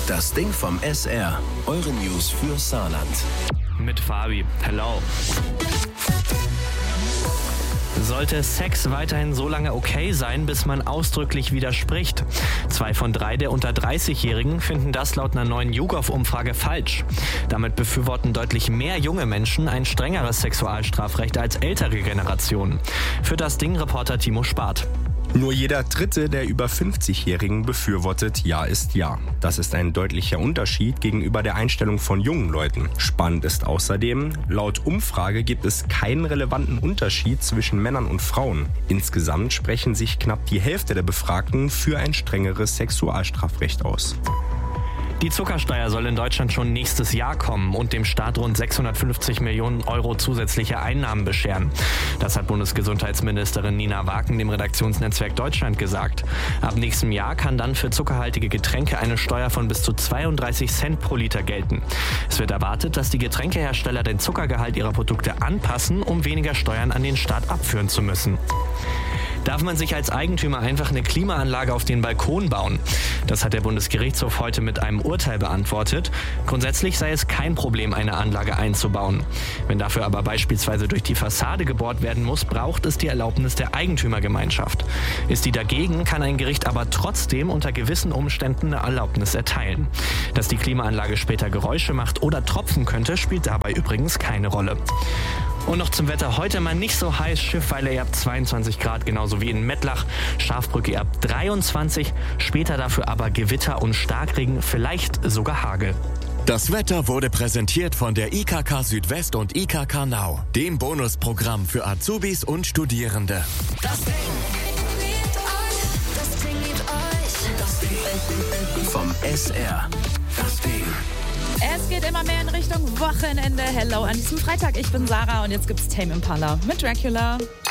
Das Ding vom SR. Eure News für Saarland. Mit Fabi. Hello. Sollte Sex weiterhin so lange okay sein, bis man ausdrücklich widerspricht? 2 von 3 der unter 30-Jährigen finden das laut einer neuen YouGov-Umfrage falsch. Damit befürworten deutlich mehr junge Menschen ein strengeres Sexualstrafrecht als ältere Generationen. Für das Ding-Reporter Timo Spart. Nur jeder Dritte der über 50-Jährigen befürwortet Ja ist Ja. Das ist ein deutlicher Unterschied gegenüber der Einstellung von jungen Leuten. Spannend ist außerdem, laut Umfrage gibt es keinen relevanten Unterschied zwischen Männern und Frauen. Insgesamt sprechen sich knapp die Hälfte der Befragten für ein strengeres Sexualstrafrecht aus. Die Zuckersteuer soll in Deutschland schon nächstes Jahr kommen und dem Staat rund 650 Millionen Euro zusätzliche Einnahmen bescheren. Das hat Bundesgesundheitsministerin Nina Waken dem Redaktionsnetzwerk Deutschland gesagt. Ab nächstem Jahr kann dann für zuckerhaltige Getränke eine Steuer von bis zu 32 Cent pro Liter gelten. Es wird erwartet, dass die Getränkehersteller den Zuckergehalt ihrer Produkte anpassen, um weniger Steuern an den Staat abführen zu müssen. Darf man sich als Eigentümer einfach eine Klimaanlage auf den Balkon bauen? Das hat der Bundesgerichtshof heute mit einem Urteil beantwortet. Grundsätzlich sei es kein Problem, eine Anlage einzubauen. Wenn dafür aber beispielsweise durch die Fassade gebohrt werden muss, braucht es die Erlaubnis der Eigentümergemeinschaft. Ist die dagegen, kann ein Gericht aber trotzdem unter gewissen Umständen eine Erlaubnis erteilen. Dass die Klimaanlage später Geräusche macht oder tropfen könnte, spielt dabei übrigens keine Rolle. Und noch zum Wetter. Heute mal nicht so heiß. Schiffweiler, ihr habt 22 Grad, genauso wie in Mettlach. Schafbrücke, ihr habt 23. Später dafür aber Gewitter und Starkregen, vielleicht sogar Hagel. Das Wetter wurde präsentiert von der IKK Südwest und IKK Now, dem Bonusprogramm für Azubis und Studierende. Das Ding vom SR. Das Ding. Es geht immer mehr in Richtung Wochenende. Hello an diesem Freitag. Ich bin Sarah und jetzt gibt's Tame Impala mit Dracula.